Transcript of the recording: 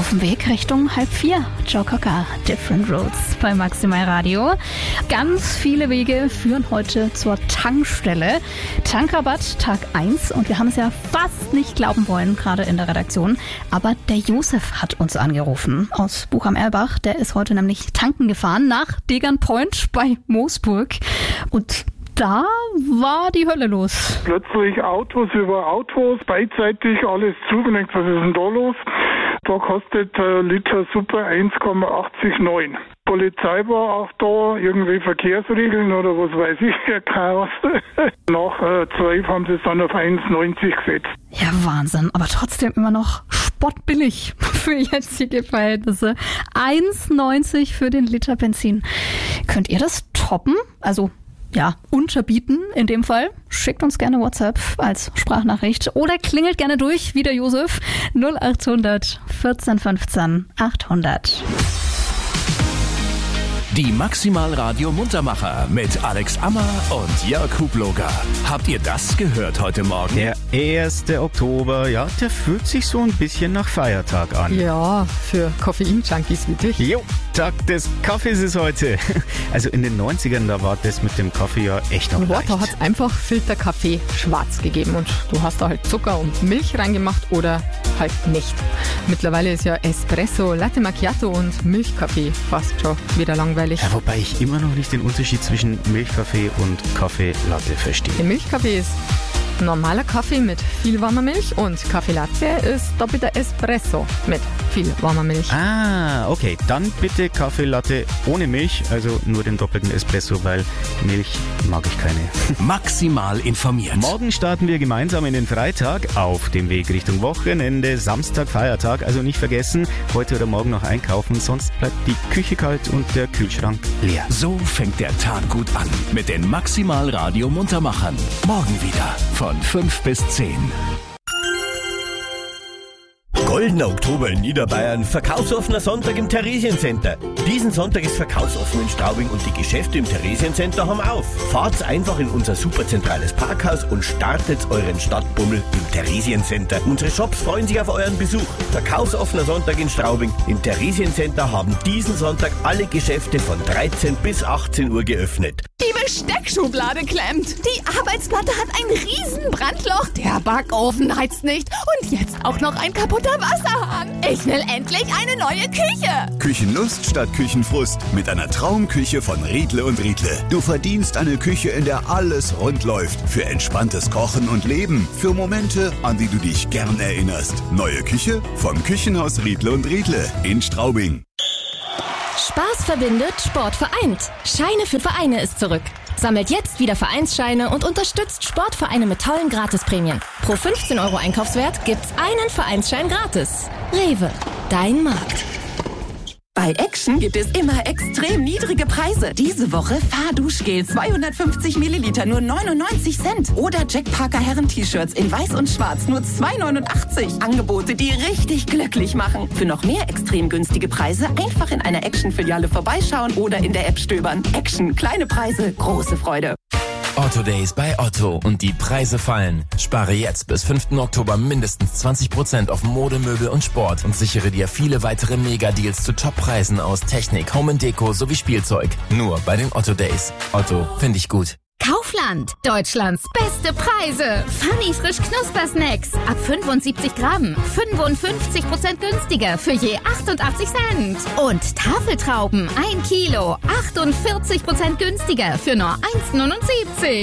Auf dem Weg Richtung 3:30. Joe Cocker, Different Roads bei Maximal Radio. Ganz viele Wege führen heute zur Tankstelle. Tankrabatt Tag 1 und wir haben es ja fast nicht glauben wollen, gerade in der Redaktion. Aber der Josef hat uns angerufen aus Buch am Erlbach. Der ist heute nämlich tanken gefahren nach Degern Point bei Moosburg. Und da war die Hölle los. Plötzlich Autos über Autos, beidseitig alles zugelenkt. Was ist denn da los? Da kostet Liter Super 1,89. Polizei war auch da, irgendwie Verkehrsregeln oder was weiß ich, Chaos. Nach 12 haben sie es dann auf 1,90 gesetzt. Ja, Wahnsinn, aber trotzdem immer noch spottbillig für jetzige Verhältnisse. 1,90 für den Liter Benzin. Könnt ihr das toppen? Also unterbieten in dem Fall. Schickt uns gerne WhatsApp als Sprachnachricht oder klingelt gerne durch, wie der Josef, 0800 14 15 800. Die Maximal Radio Muntermacher mit Alex Ammer und Jörg Hubloger. Habt ihr das gehört heute Morgen? Der 1. Oktober, ja, der fühlt sich so ein bisschen nach Feiertag an. Ja, für Koffein-Junkies wie dich. Jo, Tag des Kaffees ist heute. Also in den 90ern, da war das mit dem Kaffee ja echt noch leicht. Da hat es einfach Filterkaffee schwarz gegeben und du hast da halt Zucker und Milch reingemacht oder halt nicht. Mittlerweile ist ja Espresso, Latte Macchiato und Milchkaffee fast schon wieder langweilig. Ja, wobei ich immer noch nicht den Unterschied zwischen Milchkaffee und Kaffee-Latte verstehe. Der Milchkaffee ist normaler Kaffee mit viel warmer Milch und Kaffee-Latte ist doppelter Espresso mit viel warmer Milch. Ah, okay. Dann bitte Kaffee-Latte ohne Milch, also nur den doppelten Espresso, weil Milch mag ich keine. Maximal informiert. Morgen starten wir gemeinsam in den Freitag auf dem Weg Richtung Wochenende, Samstag, Feiertag. Also nicht vergessen, heute oder morgen noch einkaufen, sonst bleibt die Küche kalt und der Kühlschrank leer. So fängt der Tag gut an mit den Maximal Radio Muntermachern. Morgen wieder von 5 bis 10. Goldener Oktober in Niederbayern, verkaufsoffener Sonntag im Theresiencenter. Diesen Sonntag ist verkaufsoffen in Straubing und die Geschäfte im Theresiencenter haben auf. Fahrt einfach in unser superzentrales Parkhaus und startet euren Stadtbummel im Theresiencenter. Unsere Shops freuen sich auf euren Besuch. Verkaufsoffener Sonntag in Straubing. Im Theresiencenter haben diesen Sonntag alle Geschäfte von 13 bis 18 Uhr geöffnet. Die Besteckschublade klemmt. Die Arbeitsplatte hat ein riesen Brandloch. Der Backofen heizt nicht. Und jetzt auch noch ein kaputter Wasserhahn. Ich will endlich eine neue Küche. Küchenlust statt Küchenfrust mit einer Traumküche von Riedle und Riedle. Du verdienst eine Küche, in der alles rund läuft. Für entspanntes Kochen und Leben. Für Momente, an die du dich gern erinnerst. Neue Küche vom Küchenhaus Riedle und Riedle in Straubing. Spaß verbindet, Sport vereint. Scheine für Vereine ist zurück. Sammelt jetzt wieder Vereinsscheine und unterstützt Sportvereine mit tollen Gratisprämien. Pro 15 € Einkaufswert gibt's einen Vereinsschein gratis. Rewe, dein Markt. Bei Action gibt es immer extrem niedrige Preise. Diese Woche Fahrduschgel 250 Milliliter nur 99 Cent. Oder Jack Parker Herren-T-Shirts in weiß und schwarz nur 2,89. Angebote, die richtig glücklich machen. Für noch mehr extrem günstige Preise einfach in einer Action-Filiale vorbeischauen oder in der App stöbern. Action, kleine Preise, große Freude. Otto Days bei Otto und die Preise fallen. Spare jetzt bis 5. Oktober mindestens 20% auf Mode, Möbel und Sport und sichere dir viele weitere Mega-Deals zu Top-Preisen aus Technik, Home & Deko sowie Spielzeug. Nur bei den Otto Days. Otto, finde ich gut. Kaufland, Deutschlands beste Preise. Funny frisch Knuspersnacks ab 75 Gramm, 55% günstiger für je 88 Cent. Und Tafeltrauben 1 Kilo, 48% günstiger für nur 1,79.